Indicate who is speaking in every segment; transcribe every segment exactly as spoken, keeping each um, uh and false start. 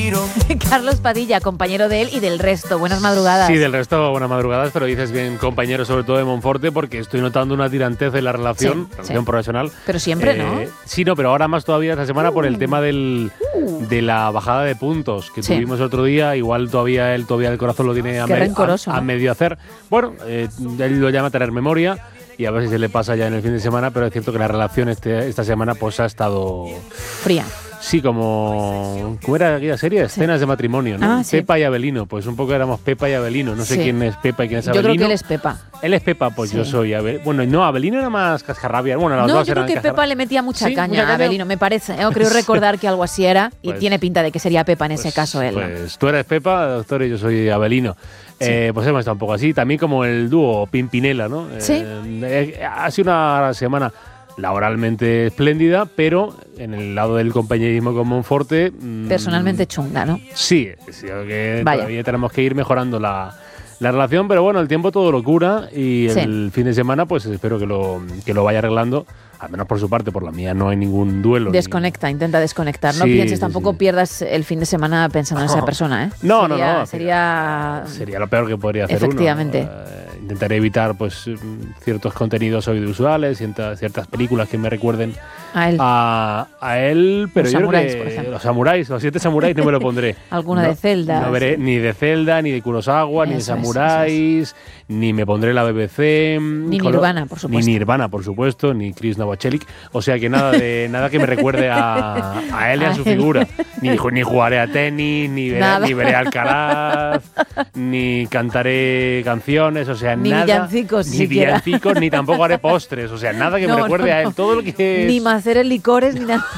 Speaker 1: Carlos Padilla, compañero de él y del resto. Buenas madrugadas.
Speaker 2: Sí, del resto, buenas madrugadas, pero dices bien compañero, sobre todo de Monforte, porque estoy notando una tirantez en la relación,
Speaker 1: Sí,
Speaker 2: relación
Speaker 1: sí.
Speaker 2: profesional.
Speaker 1: Pero siempre,
Speaker 2: Eh,
Speaker 1: ¿no?
Speaker 2: Sí, no, pero ahora más todavía esta semana
Speaker 1: Uh.
Speaker 2: por el tema del, de la bajada de puntos que
Speaker 1: Sí.
Speaker 2: tuvimos el otro día. Igual todavía él, todavía el corazón lo tiene a,
Speaker 1: Qué
Speaker 2: me-
Speaker 1: rencoroso,
Speaker 2: a- a
Speaker 1: ¿no?
Speaker 2: medio hacer. Bueno, eh, él lo llama tener memoria y a ver si se le pasa ya en el fin de semana, pero es cierto que la relación este, esta semana pues ha estado...
Speaker 1: Fría.
Speaker 2: Sí, como... ¿Cómo era aquella serie? Escenas de matrimonio, ¿no?
Speaker 1: Ah, sí.
Speaker 2: Pepa y Abelino. Pues un poco éramos Pepa y Abelino. No sé
Speaker 1: Sí.
Speaker 2: quién es Pepa y quién es
Speaker 1: Yo
Speaker 2: Abelino.
Speaker 1: creo que él es Pepa.
Speaker 2: Él es Pepa, pues
Speaker 1: Sí.
Speaker 2: yo soy Abelino. Bueno, no, Abelino era más cascarrabia. Bueno, las
Speaker 1: No,
Speaker 2: dos
Speaker 1: yo creo
Speaker 2: eran
Speaker 1: que
Speaker 2: cascarra-
Speaker 1: Pepa le metía mucha
Speaker 2: Sí,
Speaker 1: caña
Speaker 2: mucha
Speaker 1: a
Speaker 2: caña.
Speaker 1: Abelino, me parece. Yo creo recordar que algo así era y
Speaker 2: Pues-
Speaker 1: tiene pinta de que sería Pepa en ese
Speaker 2: Pues-
Speaker 1: caso él. ¿no?
Speaker 2: Pues tú eres Pepa, doctor, y yo soy Abelino.
Speaker 1: Sí.
Speaker 2: Eh, pues hemos estado un poco así. También como el dúo Pimpinela, ¿no?
Speaker 1: Sí.
Speaker 2: Eh, eh, ha sido una semana laboralmente espléndida, pero en el lado del compañerismo con Monforte... mm,
Speaker 1: Personalmente chunga, ¿no?
Speaker 2: Sí, sí, que
Speaker 1: Vaya.
Speaker 2: todavía tenemos que ir mejorando la, la relación, pero bueno, el tiempo todo lo cura y
Speaker 1: Sí.
Speaker 2: el fin de semana pues espero que lo, que lo vaya arreglando, al menos por su parte, por la mía no hay ningún duelo. ni-
Speaker 1: Desconecta, intenta desconectar. No
Speaker 2: Sí,
Speaker 1: pienses,
Speaker 2: sí,
Speaker 1: tampoco
Speaker 2: sí.
Speaker 1: pierdas el fin de semana pensando en esa persona, ¿eh?
Speaker 2: No, no,
Speaker 1: Sería-
Speaker 2: no,
Speaker 1: Sería...
Speaker 2: Sería lo peor que podría hacer
Speaker 1: Efectivamente.
Speaker 2: uno. Eh, intentaré evitar pues mm, ciertos contenidos audiovisuales, ciertas, ciertas películas que me recuerden
Speaker 1: A él.
Speaker 2: a, a él, pero
Speaker 1: Los
Speaker 2: yo
Speaker 1: samuráis,
Speaker 2: creo
Speaker 1: por
Speaker 2: que
Speaker 1: ejemplo.
Speaker 2: los samuráis, los siete samuráis no me lo pondré.
Speaker 1: Alguna
Speaker 2: No-
Speaker 1: de Zelda,
Speaker 2: No veré
Speaker 1: sí.
Speaker 2: ni de Zelda, ni de Kurosawa, ni de
Speaker 1: Eso es,
Speaker 2: samuráis, ni me pondré la B B C.
Speaker 1: Ni
Speaker 2: con lo-
Speaker 1: Nirvana, por supuesto.
Speaker 2: Ni Nirvana, por supuesto, ni Chris Novoselic. O sea que nada de nada que me recuerde a, a él y a
Speaker 1: A
Speaker 2: su
Speaker 1: él.
Speaker 2: figura. Ni, ju- ni jugaré a tenis, ni veré,
Speaker 1: Nada.
Speaker 2: ni veré Alcaraz, ni cantaré canciones, o sea,
Speaker 1: Ni
Speaker 2: nada.
Speaker 1: villancicos
Speaker 2: ni
Speaker 1: siquiera.
Speaker 2: villancicos, ni tampoco haré postres, o sea, nada que
Speaker 1: No,
Speaker 2: me recuerde
Speaker 1: no,
Speaker 2: a él.
Speaker 1: no.
Speaker 2: Todo lo que es.
Speaker 1: Ni hacer el licores ni nada.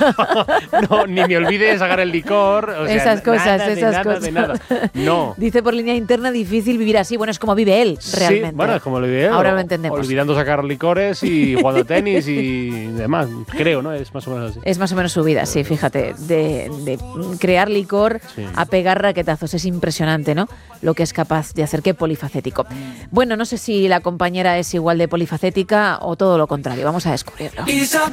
Speaker 2: No, ni me olvide de sacar el licor. O sea,
Speaker 1: Esas cosas,
Speaker 2: nada de
Speaker 1: esas
Speaker 2: nada,
Speaker 1: cosas.
Speaker 2: de nada. No.
Speaker 1: Dice por línea interna, difícil vivir así. Bueno, es como vive él, realmente.
Speaker 2: Sí, bueno, es como lo idea.
Speaker 1: Ahora lo entendemos.
Speaker 2: Olvidando sacar licores y jugando a tenis y demás. Creo, ¿no? Es más o menos así.
Speaker 1: Es más o menos su vida, sí, fíjate. De, de crear licor
Speaker 2: Sí.
Speaker 1: a pegar raquetazos. Es impresionante, ¿no? Lo que es capaz de hacer. Qué polifacético. Bueno, no sé si la compañera es igual de polifacética o todo lo contrario. Vamos a descubrirlo.